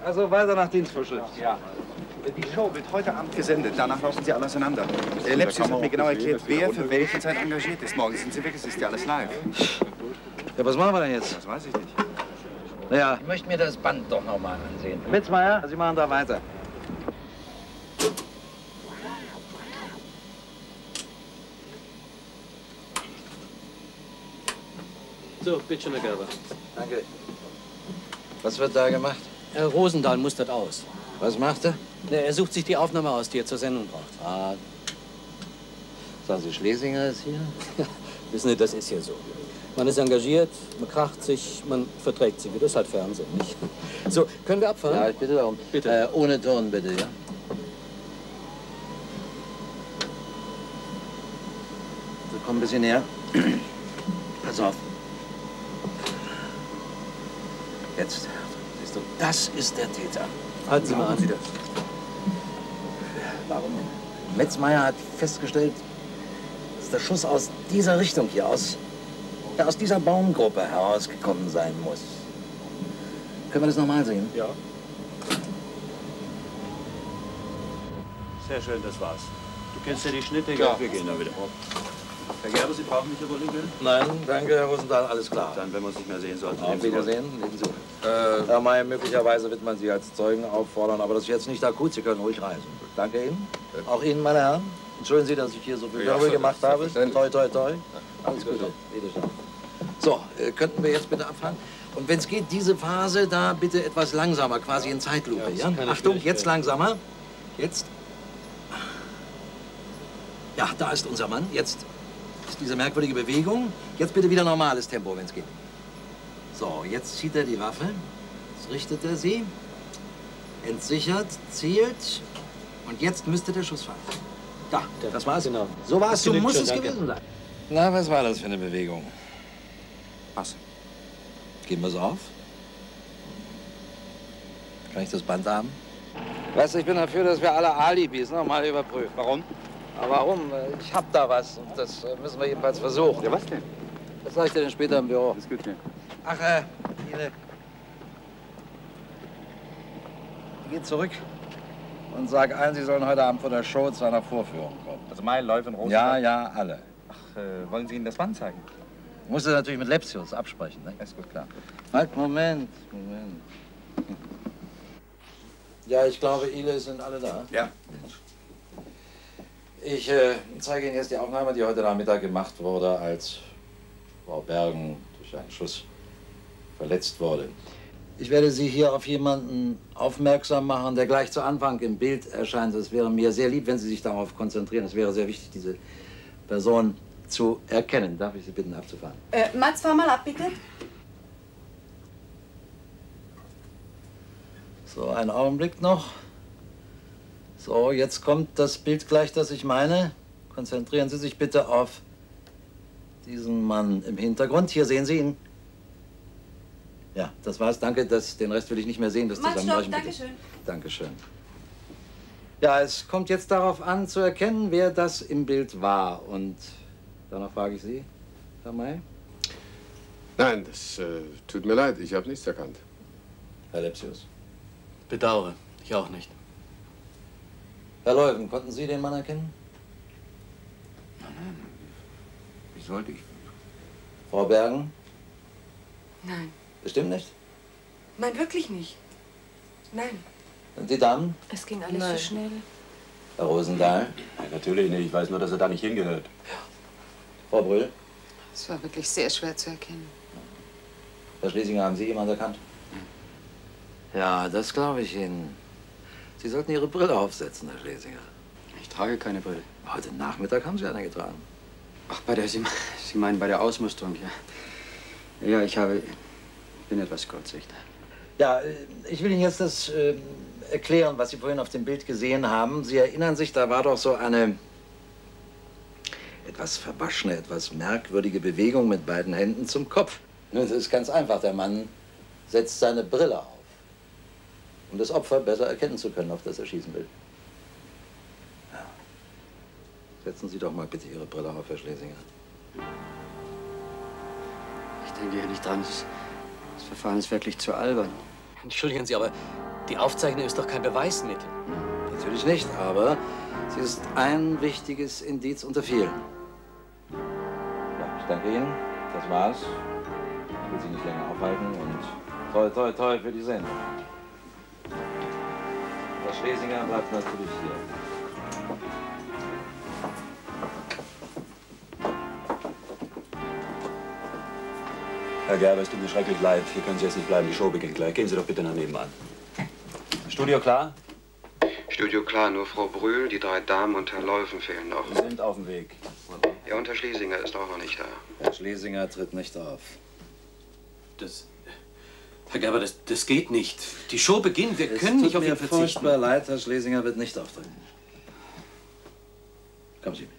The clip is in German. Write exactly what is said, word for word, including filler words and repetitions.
Also weiter nach Dienstvorschrift. Ja. Die Show wird heute Abend gesendet. Danach laufen Sie alle auseinander. Der Lepsius hat mir genau erklärt, wer für welche Zeit engagiert ist. Morgen sind Sie weg, es ist ja alles live. Ja, was machen wir denn jetzt? Das weiß ich nicht. Naja, Ich möchte mir das Band doch noch mal ansehen. Witzmeier, Sie machen da weiter. So, bitte schön, Herr Gerber. Danke. Was wird da gemacht? Herr Rosendahl mustert aus. Was macht er? Er sucht sich die Aufnahme aus, die er zur Sendung braucht. Ah. Sagen Sie, Schlesinger ist hier? Wissen Sie, das ist ja so. Man ist engagiert, man kracht sich, man verträgt sich. Das ist halt Fernsehen, nicht? So, können wir abfahren? Ja, ich bitte darum. Bitte. Äh, ohne Ton, bitte, ja? So, komm ein bisschen näher. Pass auf. Jetzt. Siehst du, das ist der Täter. Halten Sie mal an. Sie das? Warum? Metzmeier hat festgestellt, dass der Schuss aus dieser Richtung hier aus, ja, aus dieser Baumgruppe herausgekommen sein muss. Können wir das nochmal sehen? Ja. Sehr schön, das war's. Du kennst ja die Schnitte, Ja. wir gehen dann wieder. Herr Gerber, Sie brauchen mich aber nicht mehr? Nein, danke, Herr Rosenthal, alles klar. Dann, wenn wir uns nicht mehr sehen sollten. Auf Wiedersehen, leben Sie. Äh, Herr May, möglicherweise wird man Sie als Zeugen auffordern, aber das ist jetzt nicht akut. Sie können ruhig reisen. Danke Ihnen. Auch Ihnen, meine Herren. Entschuldigen Sie, dass ich hier so viel Ja, Wirbel gemacht habe. selbstverständlich. Toi, toi, toi. Alles Gute. Wiedersehen. So, äh, könnten wir jetzt bitte abfangen? Und wenn es geht, diese Phase da bitte etwas langsamer, quasi in Zeitlupe. Ja? Achtung, jetzt langsamer. Jetzt. Ja, da ist unser Mann. Jetzt ist diese merkwürdige Bewegung. Jetzt bitte wieder normales Tempo, wenn es geht. So, jetzt zieht er die Waffe. Jetzt richtet er sie. Entsichert, zielt. Und jetzt müsste der Schuss fallen. Da, das war's. Genau. So war's. So Gelingt muss schon, es danke. gewesen sein. Na, was war das für eine Bewegung? Was? Geben wir es auf? Kann ich das Band haben? Weißt du, ich bin dafür, dass wir alle Alibis noch mal überprüfen. Warum? Aber warum? Ich hab da was und das äh, müssen wir jedenfalls versuchen. Ja, was denn? Das sag ich dir dann später im Büro. Das ist gut, ja. Ach, äh, Ile. Geh zurück und sag allen, sie sollen heute Abend vor der Show zu einer Vorführung kommen. Also Mai, Läuf und Rosen. Ja, ja, alle. Ach, äh, wollen Sie Ihnen das Band zeigen? Musst du natürlich mit Lepsius absprechen, ne? Ist gut, klar. Halt, Moment, Moment. Ja, ich glaube, Ile sind alle da. Ja. Ich äh, zeige Ihnen jetzt die Aufnahme, die heute Nachmittag gemacht wurde, als Frau Bergen durch einen Schuss verletzt wurde. Ich werde Sie hier auf jemanden aufmerksam machen, der gleich zu Anfang im Bild erscheint. Es wäre mir sehr lieb, wenn Sie sich darauf konzentrieren. Es wäre sehr wichtig, diese Person zu erkennen. Darf ich Sie bitten, abzufahren? Äh, Mats, fahr mal ab, bitte. So, einen Augenblick noch. So, jetzt kommt das Bild gleich, das ich meine. Konzentrieren Sie sich bitte auf diesen Mann im Hintergrund. Hier sehen Sie ihn. Ja, das war's. Danke. Das, den Rest will ich nicht mehr sehen. Das Mats, stopp, Zusammenbrechen, danke bitte. schön. Dankeschön. Ja, es kommt jetzt darauf an, zu erkennen, wer das im Bild war. Und danach frage ich Sie, Herr May. Nein, das äh, tut mir leid, ich habe nichts erkannt. Herr Lepsius. Bedauere. Ich auch nicht. Herr Leuven, konnten Sie den Mann erkennen? Wie sollte ich? Frau Bergen? Nein. Bestimmt nicht? Nein, wirklich nicht. Nein. Und die Damen? Es ging alles Nein. so schnell. Herr Rosendahl? Nein, natürlich nicht. Ich weiß nur, dass er da nicht hingehört. Frau Brühl? Es war wirklich sehr schwer zu erkennen. Herr Schlesinger, haben Sie jemanden erkannt? Ja, das glaube ich Ihnen. Sie sollten Ihre Brille aufsetzen, Herr Schlesinger. Ich trage keine Brille. Heute Nachmittag haben Sie eine getragen. Ach, bei der, Sie, Sie meinen bei der Ausmusterung, ja. Ja, ich habe, bin etwas kurzsichtig. Ja, äh, ich will Ihnen jetzt das äh, erklären, was Sie vorhin auf dem Bild gesehen haben. Sie erinnern sich, da war doch so eine etwas verwaschene, etwas merkwürdige Bewegung mit beiden Händen zum Kopf. Nun, das ist ganz einfach. Der Mann setzt seine Brille auf, um das Opfer besser erkennen zu können, auf das er schießen will. Ja. Setzen Sie doch mal bitte Ihre Brille auf, Herr Schlesinger. Ich denke hier nicht dran. Das, das Verfahren ist wirklich zu albern. Entschuldigen Sie, aber Die Aufzeichnung ist doch kein Beweismittel. Natürlich nicht, aber sie ist ein wichtiges Indiz unter vielen. Ja, ich danke Ihnen. Das war's. Ich will Sie nicht länger aufhalten und toi, toi, toi für die Sendung. Der Schlesinger bleibt natürlich hier. Herr Gerber, es tut mir schrecklich leid. Hier können Sie jetzt nicht bleiben. Die Show beginnt gleich. Gehen Sie doch bitte nach nebenan. Studio klar? Studio klar, nur Frau Brühl, die drei Damen und Herr Leuven fehlen noch. Sie sind auf dem Weg. Ja, und Herr Schlesinger ist auch noch nicht da. Herr Schlesinger tritt nicht auf. Das... Herr Gerber, das, das geht nicht. Die Show beginnt. Wir Es können nicht tut auf ihn mir verzichten. furchtbar leid, Herr Schlesinger wird nicht auftreten. Kommen Sie mit.